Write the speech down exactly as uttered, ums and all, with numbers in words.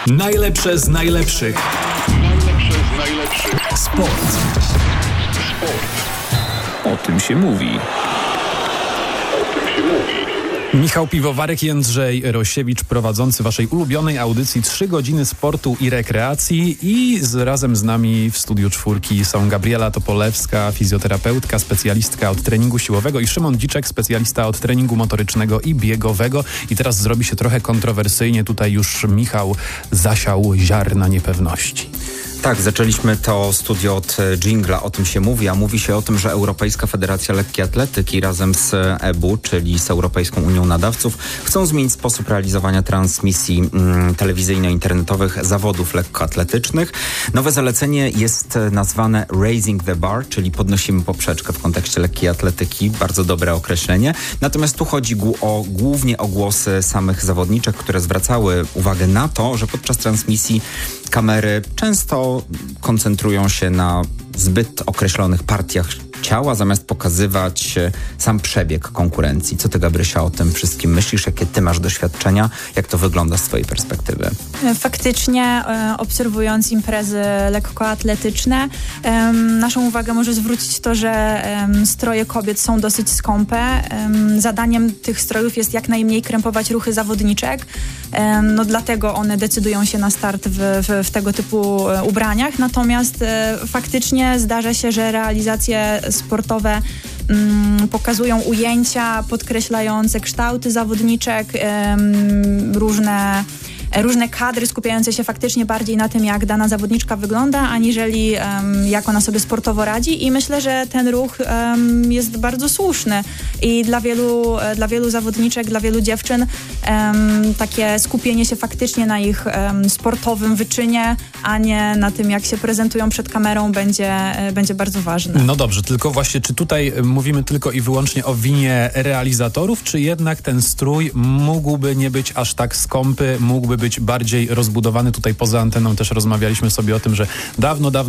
Najlepsze z najlepszych. Najlepsze z najlepszych. Sport. Sport. O tym się mówi. O tym się mówi. Michał Piwowarek i Jędrzej Rosiewicz, prowadzący waszej ulubionej audycji trzy godziny sportu i rekreacji, i z, razem z nami w studiu czwórki są Gabriela Topolewska, fizjoterapeutka, specjalistka od treningu siłowego, i Szymon Dziczek, specjalista od treningu motorycznego i biegowego. I teraz zrobi się trochę kontrowersyjnie. Tutaj już Michał zasiał ziarna niepewności. Tak, zaczęliśmy to studio od dżingla, o tym się mówi, a mówi się o tym, że Europejska Federacja Lekkiej Atletyki razem z E B U, czyli z Europejską Unią Nadawców, chcą zmienić sposób realizowania transmisji mm, telewizyjno-internetowych zawodów lekkoatletycznych. Nowe zalecenie jest nazwane Raising the Bar, czyli podnosimy poprzeczkę w kontekście lekkiej atletyki. Bardzo dobre określenie. Natomiast tu chodzi gu- o, głównie o głosy samych zawodniczek, które zwracały uwagę na to, że podczas transmisji kamery często koncentrują się na zbyt określonych partiach ciała, zamiast pokazywać sam przebieg konkurencji. Co ty, Gabrysia, o tym wszystkim myślisz? Jakie ty masz doświadczenia? Jak to wygląda z twojej perspektywy? Faktycznie, e, obserwując imprezy lekkoatletyczne, e, naszą uwagę może zwrócić to, że e, stroje kobiet są dosyć skąpe. E, zadaniem tych strojów jest jak najmniej krępować ruchy zawodniczek. E, no dlatego one decydują się na start w, w, w tego typu ubraniach. Natomiast e, faktycznie zdarza się, że realizacje sportowe mm, pokazują ujęcia podkreślające kształty zawodniczek, em, różne różne kadry skupiające się faktycznie bardziej na tym, jak dana zawodniczka wygląda, aniżeli um, jak ona sobie sportowo radzi, i myślę, że ten ruch um, jest bardzo słuszny i dla wielu, dla wielu zawodniczek, dla wielu dziewczyn um, takie skupienie się faktycznie na ich um, sportowym wyczynie, a nie na tym, jak się prezentują przed kamerą, będzie, będzie bardzo ważne. No dobrze, tylko właśnie, czy tutaj mówimy tylko i wyłącznie o winie realizatorów, czy jednak ten strój mógłby nie być aż tak skąpy, mógłby być bardziej rozbudowany? Tutaj poza anteną też rozmawialiśmy sobie o tym, że dawno, dawno